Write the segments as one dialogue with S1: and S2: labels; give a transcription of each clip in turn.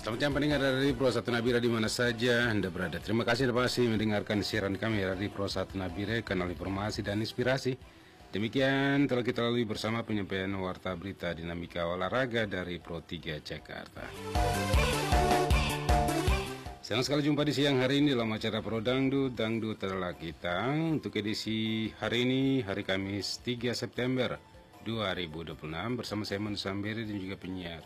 S1: Selamat siang pendengar dari Pro 1 Nabire di mana saja Anda berada. Terima kasih masih mendengarkan siaran kami dari Pro 1 Nabire, kanal informasi dan inspirasi. Demikian telah kita lalui bersama penyampaian warta berita dinamika olahraga dari Pro 3 Jakarta. Senang sekali jumpa di siang hari ini dalam acara Pro Dangdut adalah kita. Untuk edisi hari ini, hari Kamis 3 September 2026 bersama saya Manu Sambiri dan juga penyiar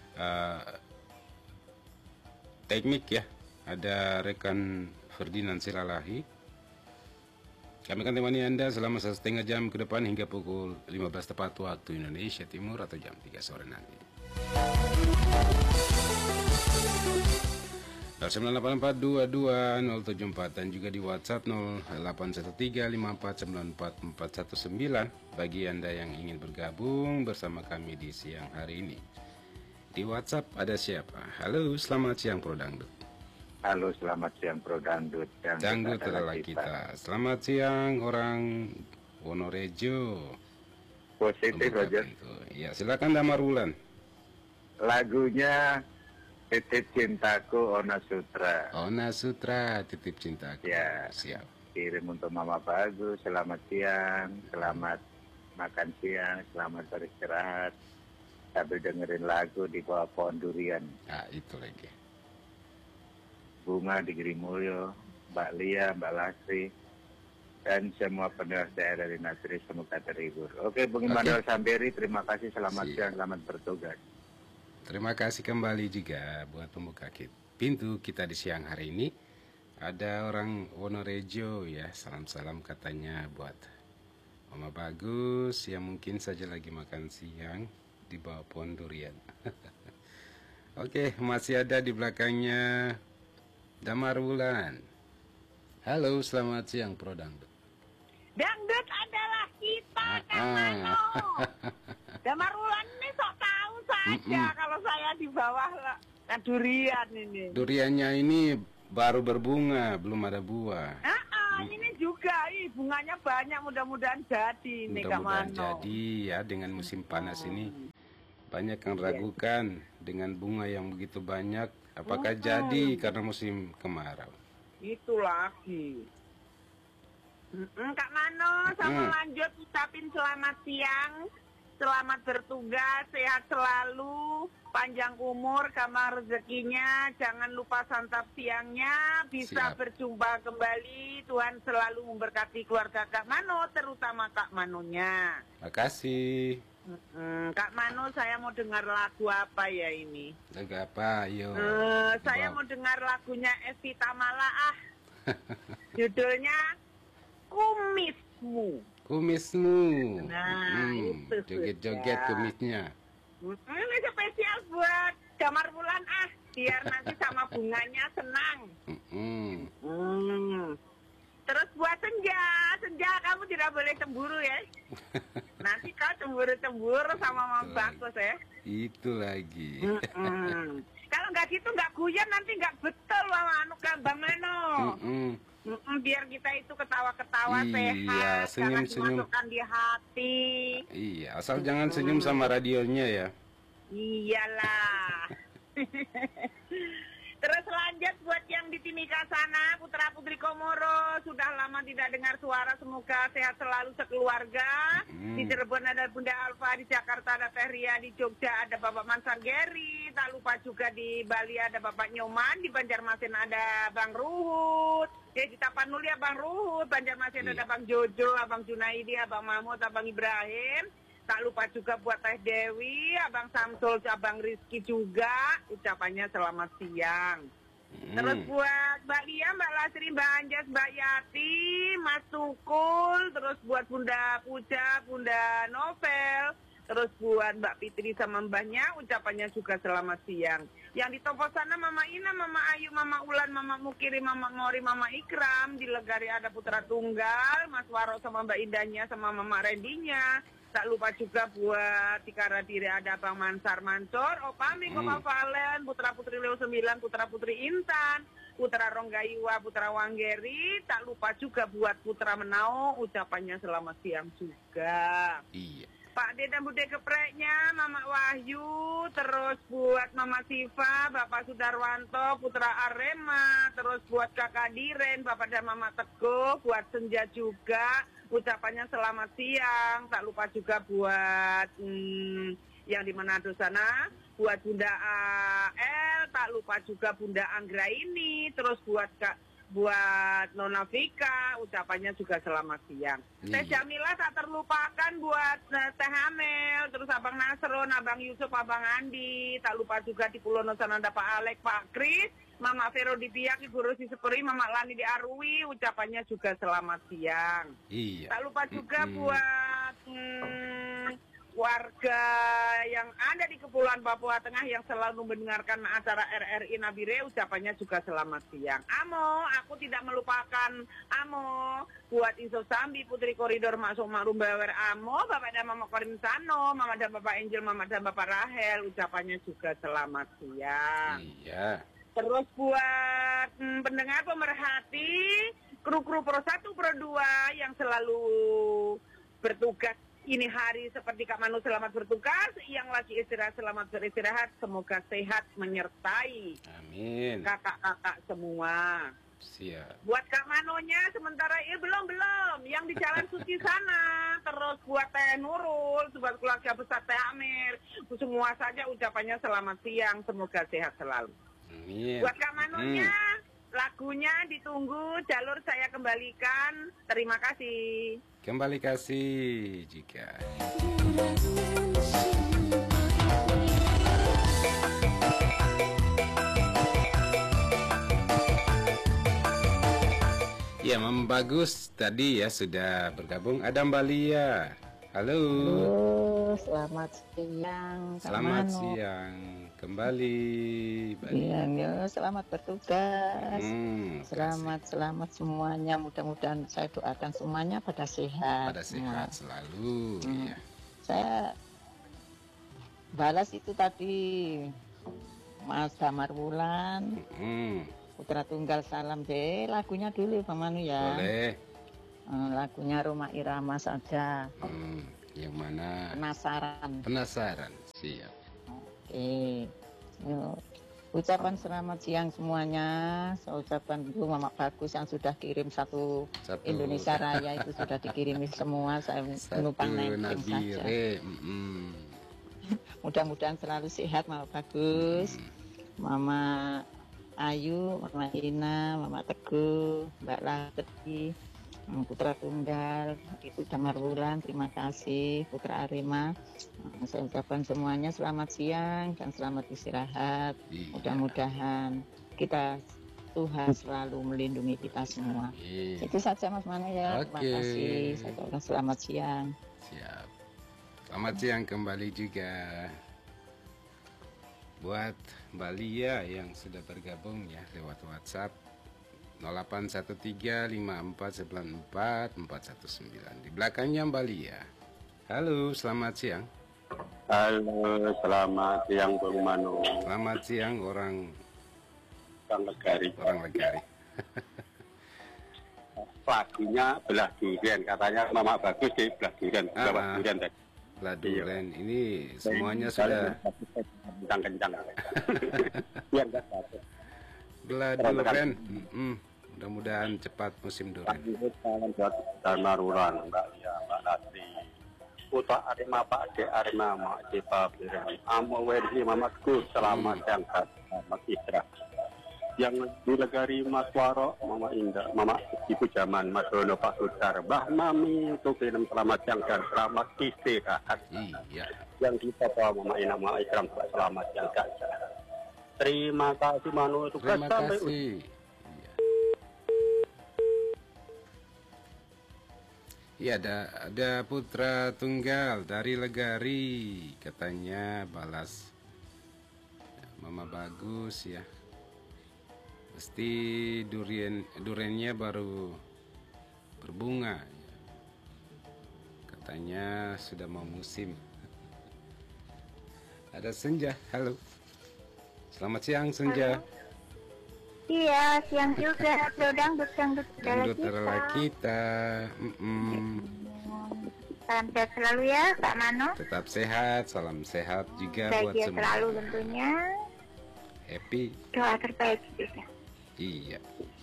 S1: teknik ya, ada rekan Ferdinand Silalahi. Kami akan temani Anda selama setengah jam ke depan hingga pukul 15 tepat waktu Indonesia Timur atau jam 3 sore nanti. 0984220074 dan juga di WhatsApp 0813549449 bagi Anda yang ingin bergabung bersama kami di siang hari ini. Di WhatsApp ada siapa? Halo, selamat siang Pro Dangdut.
S2: Halo, selamat siang Pro Dangdut.
S1: Dangdut adalah kita. Selamat siang orang Wonorejo.
S2: Positif Roger.
S1: Ya, silakan Damar Wulan.
S2: Lagunya Titip Cintaku Ona Sutra.
S1: Ona Sutra, Titip Cintaku.
S2: Ya,
S1: siap.
S2: Kirim untuk Mama Bagus. Selamat siang, selamat makan siang, selamat beristirahat sambil dengerin lagu di bawah pohon durian.
S1: Ah, itu lagi.
S2: Bunga di Girimulyo, Mbak Lia, Mbak Lasri, dan semua pendengar daerah dari Nasri semoga terhibur. Oke, Bung Immanuel Sambiri, terima kasih, selamat siang, selamat bertugas.
S1: Terima kasih kembali juga buat pembuka pintu kita di siang hari ini. Ada orang Wonorejo ya, salam-salam katanya buat Mama Bagus yang mungkin saja lagi makan siang di bawah pohon durian. Oke, masih ada di belakangnya Damar Wulan. Halo, selamat siang Pro Dangdut.
S3: Dangdut adalah kita, Mano. Damar Wulan ini sok tahu saja kalau saya di bawah durian ini.
S1: Duriannya ini baru berbunga, belum ada buah.
S3: Ini juga, bunganya banyak, mudah-mudahan jadi ini Kak Mano.
S1: Mudah-mudahan jadi ya, dengan musim panas ini. Banyak yang ragukan dengan bunga yang begitu banyak, apakah jadi karena musim kemarau?
S3: Itu lagi. Kak Mano, sama lanjut ucapin selamat siang, selamat bertugas, sehat selalu, panjang umur, kamar rezekinya, jangan lupa santap siangnya, bisa berjumpa kembali, Tuhan selalu memberkati keluarga Kak Mano, terutama Kak Manonya.
S1: Makasih.
S3: Kak Mano, saya mau dengar lagu apa ya ini?
S1: Lagu apa? Ayo.
S3: Saya mau dengar lagunya Esti Tamala Judulnya Kumismu.
S1: Kumismu.
S3: Nah, itu
S1: joget-joget kumisnya.
S3: Ini spesial buat Damar Wulan biar nanti sama bunganya senang. Terus buat Senja kamu tidak boleh cemburu ya. Nanti kau cemburu sama Mama Bagus ya.
S1: Itu lagi.
S3: Kalau nggak gitu nggak guyon nanti nggak betul sama Bang Mano. Biar kita itu ketawa-ketawa sehat,
S1: senyum,
S3: jangan dimasukkan di hati.
S1: Iya, asal jangan senyum sama radionya ya.
S3: Iyalah. Terus lanjut buat yang di Timika sana, putra putri Komoro, sudah lama tidak dengar suara, semoga sehat selalu sekeluarga. Di Cirebon ada Bunda Alfa, di Jakarta ada Teh Ria, di Jogja ada Bapak Mansar Geri, tak lupa juga di Bali ada Bapak Nyoman, di Banjarmasin ada Bang Ruhut, di Tapanuli Bang Ruhut, Banjarmasin ada Bang Jojo, Abang Junaidi, Abang Mahmud, Abang Ibrahim. Tak lupa juga buat Teh Dewi, Abang Samsul, Abang Rizky juga, ucapannya selamat siang. Terus buat Mbak Lia, Mbak Lasri, Mbak Anjas, Mbak Yati, Mas Tukul, terus buat Bunda Puja, Bunda Novel, terus buat Mbak Fitri sama mbahnya, ucapannya juga selamat siang. Yang di toko sana Mama Ina, Mama Ayu, Mama Ulan, Mama Mukiri, Mama Ngori, Mama Ikram, di Legari ada Putra Tunggal, Mas Waro sama Mbak Indahnya sama Mama Rendinya. Tak lupa juga buat di Karadiri ada Bang Mansar Mancor, Opaming, Opa Valen, Putra Putri Leo 9, Putra Putri Intan, Putra Ronggayua, Putra Wanggeri. Tak lupa juga buat Putra Menau, ucapannya selamat siang juga.
S1: Iya.
S3: Pak D dan Bude Gepreknya, Mama Wahyu, terus buat Mama Siva, Bapak Sudarwanto, Putra Arema, terus buat Kakak Diren, Bapak dan Mama Teguh, buat Senja juga, ucapannya selamat siang. Tak lupa juga buat yang di Manado sana, buat Bunda AL, tak lupa juga Bunda Anggra ini, terus buat buat Nona Vika, ucapannya juga selamat siang. Teh Jamila tak terlupakan buat Teh Hamel, terus Abang Nasron, Abang Yusuf, Abang Andi, tak lupa juga di Pulau Nusanada Pak Alek, Pak Kris, Mama Vero di Biak, Ibu Rosi Seperi, Mama Lani di Arwi, ucapannya juga selamat siang.
S1: Iya.
S3: Tak lupa juga buat warga yang ada di Kepulauan Papua Tengah yang selalu mendengarkan acara RRI Nabire, ucapannya juga selamat siang. Amo, aku tidak melupakan Amo, buat Iso Sambi, Putri Koridor Masuk Marum Bawer Amo, Bapak dan Mama Korin Sano, Mama dan Bapak Angel, Mama dan Bapak Rahel, ucapannya juga selamat siang.
S1: Iya.
S3: Terus buat pendengar pemerhati, kru-kru Pro 1, Pro 2 yang selalu bertugas ini hari seperti Kak Manu selamat bertugas, yang lagi istirahat selamat beristirahat, semoga sehat menyertai.
S1: Amin.
S3: Kakak-kakak semua.
S1: Siap.
S3: Buat Kak Manonya sementara belum, yang di Jalan Suci sana. Terus buat Teh Nurul, buat keluarga besar Teh Amir, semua saja ucapannya selamat siang, semoga sehat selalu.
S1: Amin.
S3: Buat Kak Manonya, lagunya ditunggu, jalur saya kembalikan. Terima kasih.
S1: Kembali kasih jika. Ya, Bagus tadi ya sudah bergabung. Ada Mbak Lia. Halo.
S4: Halo, selamat siang.
S1: Selamat siang. Kembali.
S4: Iya, selamat bertugas. Selamat semuanya. Mudah-mudahan saya doakan semuanya pada sehat.
S1: Pada sehat selalu. Ya.
S4: Saya balas itu tadi Mas Damar Wulan, Putra Tunggal Salam deh. Lagunya dulu Bang Manu ya.
S1: Boleh.
S4: Lagunya Roma Irama saja.
S1: Yang mana?
S4: Penasaran.
S1: Siap.
S4: Oke. Ucapan selamat siang semuanya. Saya ucapkan dulu Mama Bagus yang sudah kirim satu Indonesia Raya itu sudah dikirim semua. Saya menumpang naikin saja. Mudah-mudahan selalu sehat Mama Bagus, Mama Ayu, Mama Ina, Mama Teguh, Mbak Latri, Putra Tunggal, itu Damar Wulan, terima kasih, Putra Arema. Saya ucapkan semuanya selamat siang dan selamat istirahat. Mudah-mudahan kita Tuhan selalu melindungi kita semua. Itu saja Mas Manu ya. Terima kasih. Saya ucapkan selamat siang.
S1: Siap. Selamat siang kembali juga buat Mbak Lia yang sudah bergabung ya lewat WhatsApp 0813549449. Di belakangnya Mbak Lia. Halo, selamat siang.
S5: Halo, selamat siang Bung Manu.
S1: Selamat siang orang
S5: Legari. Lagunya Belah Durian, katanya Mama Bagus di Belah Durian, Belah Durian tadi.
S1: Belah Durian, ini semuanya sudah
S5: kencang-kencang.
S1: Belah Durian. Mudah-mudahan cepat musim durian.
S5: Damar Wulan, Mbak Lia, Mbak Latri, Putra Arema, Pak De Arema, Mak Cipa Biren, Amo Wendy, Mama Gus, selamat siang, selamat istirahat. Yang di Legari Mas Waro, Mama Indah, Mama Ibu Jaman, Mas Dono, Pak Sudar, Mbah Mami, untuk film selamat siang dan selamat istirahat.
S1: Iya.
S5: Yang di Papa, Mama Ina, Mama Ikram, selamat siang dan istirahat. Terima kasih Manu,
S1: terima kasih. Iya, ada Putra Tunggal dari Legari, katanya balas Mama Bagus ya. Pasti duriannya baru berbunga ya. Katanya sudah mau musim. Ada Senja, halo. Selamat siang Senja.
S6: Iya, siang juga. Dangdut
S1: adalah kita.
S6: salam sehat selalu ya Pak Mano.
S1: Tetap sehat, salam sehat juga buat
S6: Bahagia
S1: semua.
S6: selalu tentunya.
S1: Happy.
S6: Doa terbaik juga.
S1: Iya.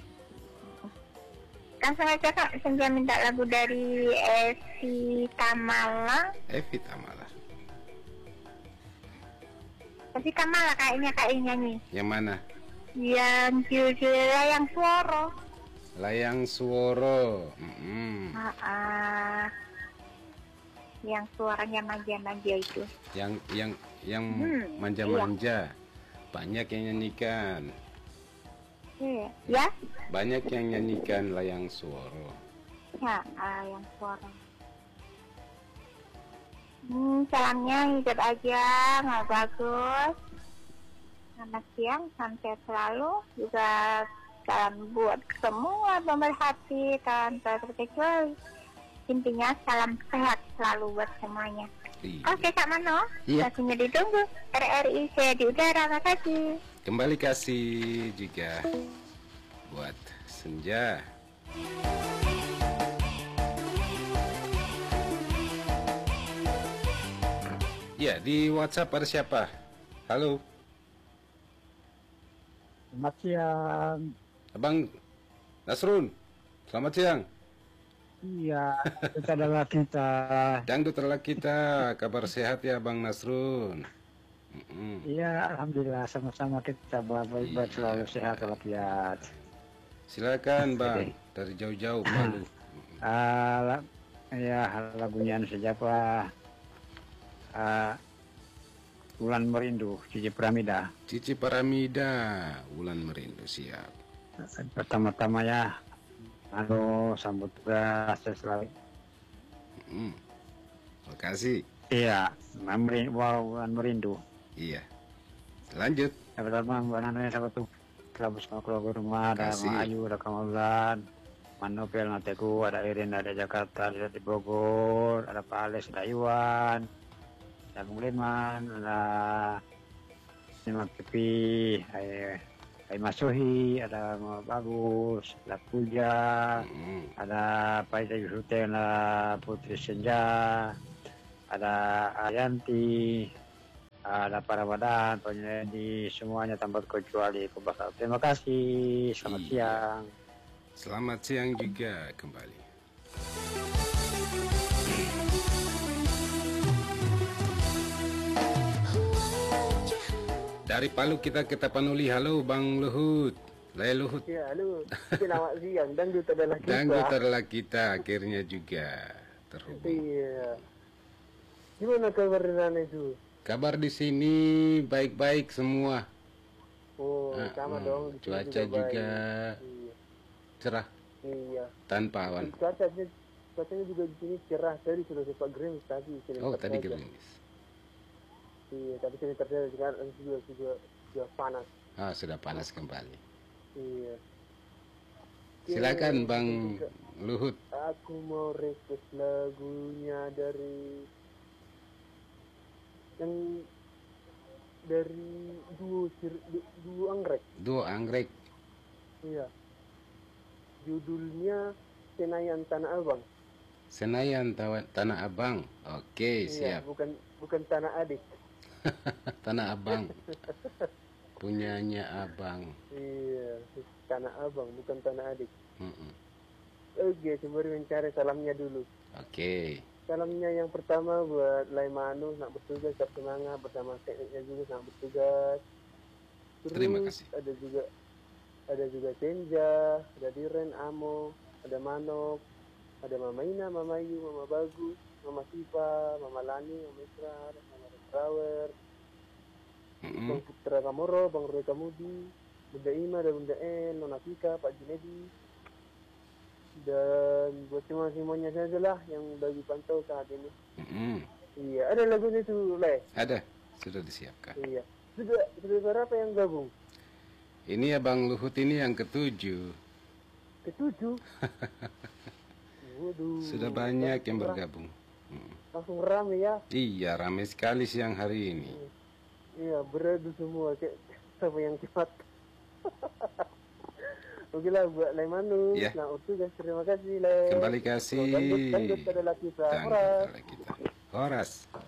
S6: Langsung aja Kak, senja minta lagu dari Evi Tamala.
S1: Evi Tamala.
S6: Evi Tamala kayaknya nyanyi.
S1: Yang mana?
S6: Yang judulnya yang suara.
S1: Layang Suworo.
S6: Yang suaranya manja-manja itu.
S1: Yang manja-manja. Banyak yang nyanyikan.
S6: Iya. Ya?
S1: Banyak yang nyanyikan Layang Suworo.
S6: Ya, yang suara. Salamnya hidup aja, nggak bagus. Selamat siang, sampai selalu. Juga salam buat semua pemerhati tanpa terkecuali. Intinya salam sehat selalu buat semuanya.
S1: Iya.
S6: Oke Kak Mano,
S1: Iya.
S6: pastinya ditunggu. RRI saya di udara, makasih.
S1: Kembali kasih juga buat Senja. Ya, di WhatsApp ada siapa? Halo,
S7: Selamat siang.
S1: Abang Nasrun. Selamat siang.
S7: Iya, itu adalah kita.
S1: Dangdut adalah kita. Kabar sehat ya Bang Nasrun?
S7: Iya, alhamdulillah sama-sama kita baik-baik selalu sehat walafiat.
S1: Silakan Bang, dari jauh-jauh Palu.
S7: Ya, lagunya siapa? Wulan Merindu, Cici Pramida.
S1: Cici Paramida, Wulan Merindu, siap.
S7: Pertama-tama ya, sambut tugas selalu.
S1: Terima kasih.
S7: Iya, Wulan Merindu.
S1: Iya. Lanjut.
S7: Ya, pertama Mbak Nana yang sahabat tuh. Kelabus keluarga rumah, ada Mak Ayu, ada Kamalan, Manopel, Nateku, ada Irin, ada Jakarta, ada di Bogor, ada Pak Alex, ada Iwan, ada Bung Leman, ada Simak Tepi, ada Masuhi, ada Mama Bagus, ada Puja, ada Pak Ita Yusuten, ada Putri Senja, ada Ayanti, ada para badan, di semuanya tanpa kecuali kebakar. Terima kasih, selamat siang.
S1: Selamat siang juga kembali. Dari Palu kita ke Tapanuli. Halo Bang Luhut. Luhut.
S8: Ya, halo. Selamat siang. Dangdut adalah kita.
S1: Dangdut adalah kita akhirnya juga terhubung.
S8: Iya. Gimana kabar Nana itu?
S1: Kabar di sini baik-baik semua.
S8: Oh, sama dong. Di sini
S1: Cuaca juga
S8: Iya.
S1: cerah
S8: Iya.
S1: tanpa awan.
S8: Cuacanya juga di sini cerah. Tadi sudah sempat gerimis tadi.
S1: Oh, tadi gerimis.
S8: Iya, tapi sini terjadi sekarang juga panas.
S1: Ah, sudah panas kembali.
S8: Iya.
S1: Silakan Bang Luhut.
S8: Aku mau request lagunya dari duo anggrek.
S1: Duo anggrek.
S8: Iya. Judulnya Senayan Tanah Abang.
S1: Senayan Tanah Abang. Oke,
S8: Iya,
S1: siap.
S8: bukan Tanah Adik.
S1: Tanah Abang. Punyanya Abang.
S8: Iya, Tanah Abang bukan Tanah Adik.
S1: Mm-mm.
S8: Oke, sembari mencari salamnya dulu.
S1: Oke.
S8: Salamnya yang pertama buat Laimanu, nak bertugas, tetap semangat bersama tekniknya juga, nak bertugas. Terus
S1: Terima kasih.
S8: ada juga Senja, ada Diren, Amo, ada Manok, ada Mama Ina, Mama Ayu, Mama Bagus, Mama Sipa, Mama Lani, Mama Israr, Mama Rawer, Bang Putra Kamoro, Bang Roy Kamudi, Bunda Ima dan Bunda En, Nona Tika, Pak Junedi. Dan buat semuanya saja lah yang bagi pantau saat ini. Iya, ada lagunya tuh, Le.
S1: Ada, sudah disiapkan.
S8: Iya. Sudah berapa yang gabung?
S1: Ini Abang Luhut ini yang ketujuh.
S8: Ketujuh? Waduh.
S1: Sudah banyak yang bergabung.
S8: Langsung rame ya?
S1: Iya, ramai sekali siang hari ini.
S8: Iya, beradu semua. Kayak siapa yang cepat. Oke lah buat Laimanu.
S1: Ya.
S8: Nah, guys, terima kasih Le.
S1: Kembali kasih.
S8: Lanjut adalah kita.
S1: Lanjut adalah kita. Horas.